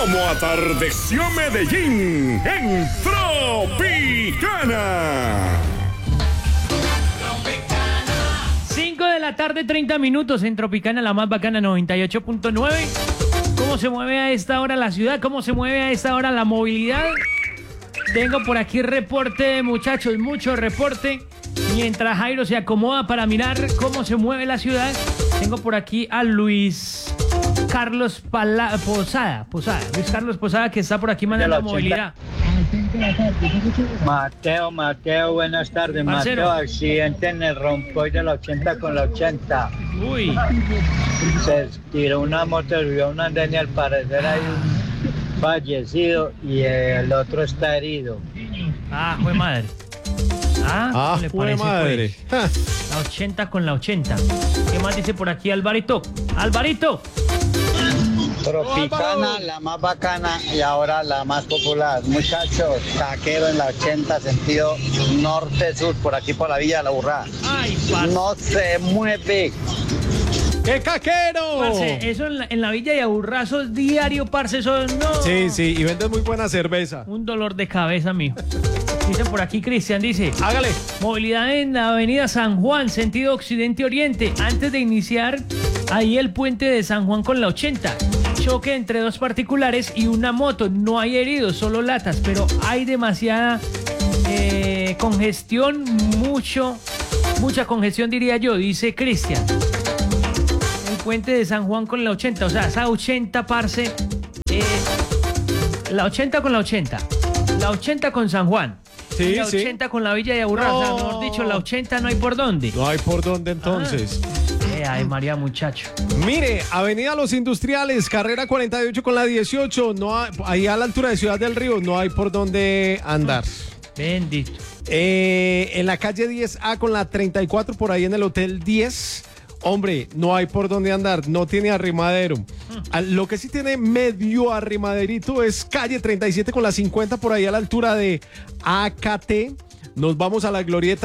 como atardeció Medellín en Tropicana. 5 de la tarde, 30 minutos en Tropicana, la más bacana, 98.9. ¿Cómo se mueve a esta hora la ciudad? ¿Cómo se mueve a esta hora la movilidad? Tengo por aquí reporte, muchachos, mucho reporte. Mientras Jairo se acomoda para mirar cómo se mueve la ciudad, tengo por aquí a Luis Carlos Posada. Luis Carlos Posada, que está por aquí mandando movilidad. Mateo, buenas tardes. Marcelo. Mateo, accidente en el rompoy de la 80 con la 80. Uy, Se tiró una moto, subió una andén y al parecer hay un fallecido y el otro está herido. fue madre. ¿Cómo le fue parece, madre. pues? La 80 con la 80. ¿Qué más dice por aquí Alvarito? ¡Alvarito! Tropicana, la más bacana y ahora la más popular. Muchachos, taquero en la 80, sentido norte-sur, por aquí por la Villa de la Burrada. ¡Ay, parce! No se mueve. ¡Qué caquero! Parce, eso en la Villa de Aburrazo diario, parce, eso no. Sí, y vendes muy buena cerveza. Un dolor de cabeza, mijo. Dice por aquí Cristian, dice: Hágale. movilidad en la avenida San Juan, sentido occidente-oriente. Antes de iniciar, ahí el puente de San Juan con la 80. Choque entre dos particulares y una moto. No hay heridos, solo latas, pero hay demasiada congestión, mucha congestión, diría yo, dice Cristian. El puente de San Juan con la 80, o sea, esa 80, parce, la 80 con la 80, la 80 con San Juan. Sí, y la 80 con la Villa de Aburrá, o sea, mejor dicho, la 80 no hay por dónde. No hay por dónde entonces. Ay, María, muchacho. Mire, Avenida Los Industriales, carrera 48 con la 18, ahí a la altura de Ciudad del Río, no hay por dónde andar. Bendito. En la calle 10A con la 34, por ahí en el Hotel 10, hombre, no hay por dónde andar, no tiene arrimadero. Lo que sí tiene medio arrimaderito es calle 37 con la 50, por ahí a la altura de AKT. Nos vamos a la glorieta